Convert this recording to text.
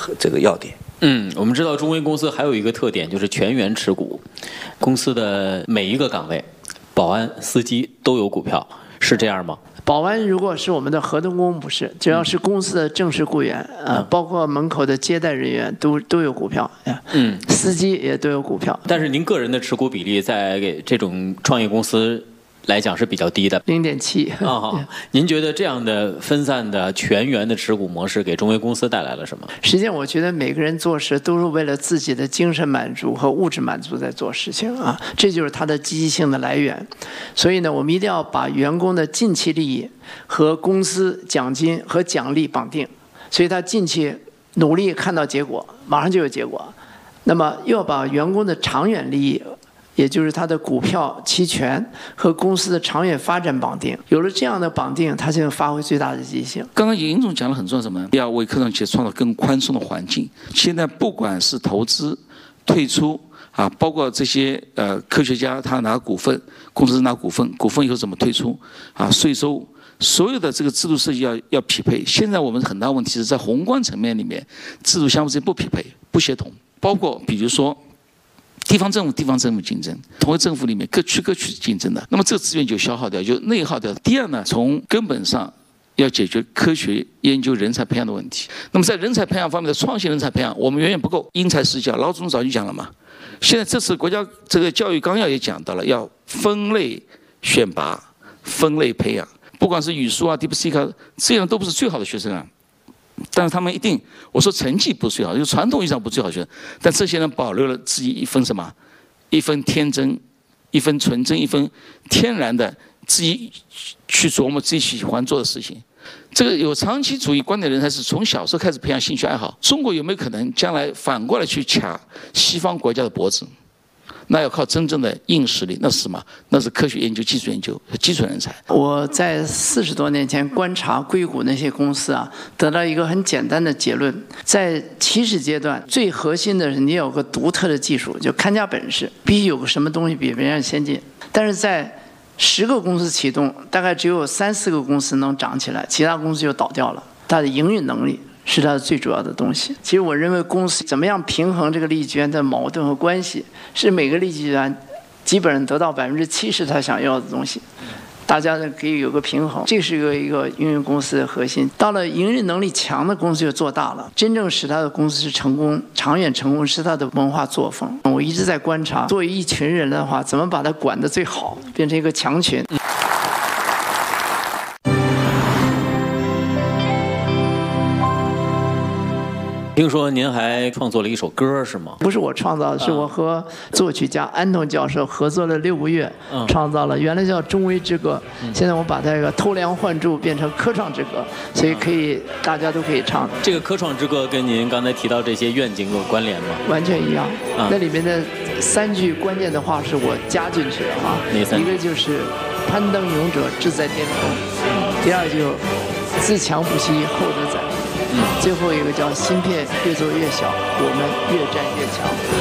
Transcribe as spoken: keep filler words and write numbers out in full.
这个要点。 嗯，我们知道中微公司还有一个特点就是全员持股，公司的每一个岗位，保安、司机都有股票，是这样吗？ 保安如果是我们的合同工不是，只要是公司的正式雇员，呃，包括门口的接待人员都都有股票， 嗯， 司机也都有股票。 但是您个人的持股比例在这种创业公司来讲是比较低的， 零点七。 啊，您觉得这样的分散的全员的持股模式给中微公司带来了什么？ 实际上，我觉得每个人做事都是为了自己的精神满足和物质满足在做事情啊，这就是它的积极性的来源。所以呢，我们一定要把员工的近期利益和公司奖金和奖励绑定，所以他近期努力看到结果，马上就有结果。那么，又要把员工的长远利益，也就是他的股票期权和公司的长远发展绑定，有了这样的绑定，他就能发挥最大的积极性。 刚刚尹总讲了很重要什么？要为科创企业创造更宽松的环境。现在不管是投资、退出啊，包括这些呃科学家他拿股份，公司拿股份，股份以后怎么退出啊？税收，所有的这个制度设计要要匹配。现在我们很大问题是在宏观层面里面，制度相互之间不匹配、不协同，包括比如说。地方政府、地方政府竞争，同一政府里面各区各区竞争的，那么这个资源就消耗掉，就内耗掉。第二呢，从根本上要解决科学研究人才培养的问题。那么在人才培养方面的创新人才培养，我们远远不够，因材施教。老总早就讲了嘛，现在这次国家这个教育纲要也讲到了，要分类选拔、分类培养，不管是语数啊、DeepSeek 啊，这样都不是最好的学生啊。但是他们一定，我说成绩不是最好，就传统意义上不是最好学生，但这些人保留了自己一份什么，一份天真，一份纯真，一份天然的自己去琢磨自己喜欢做的事情。这个有长期主义观点的人才是从小时候开始培养兴趣爱好。中国有没有可能将来反过来去卡西方国家的脖子？那要靠真正的硬实力，那是什么？那是科学研究、技术研究和基础人才。 我在四十多年前观察硅谷那些公司啊，得到一个很简单的结论：在起始阶段，最核心的是你有个独特的技术，就看家本事，必须有个什么东西比别人先进。但是在十个公司启动，大概只有三四个公司能涨起来，其他公司就倒掉了。它的营运能力是它的最主要的东西。其实我认为公司怎么样平衡这个利益集团的矛盾和关系，是每个利益集团基本上得到百分之七十他想要的东西，大家呢可以有个平衡，这是一个一个营运公司的核心。到了营运能力强的公司就做大了，真正使它的公司是成功、长远成功是它的文化作风。我一直在观察，作为一群人的话，怎么把它管得最好，变成一个强群。 听说您还创作了一首歌是吗？ 不是我创造的，是我和作曲家安童教授合作了六个月，嗯、创造了原来叫《中微之歌》，嗯、现在我把它这个偷梁换柱变成科创之歌，所以可以、嗯、大家都可以唱的。 这个科创之歌跟您刚才提到这些愿景有关联吗？ 完全一样。嗯、那里面的三句关键的话是我加进去的啊， 哪三句？ 一个就是攀登勇者志在巅峰，嗯、第二就自强不息厚德载。嗯，最后一个叫芯片越做越小，我们越战越强。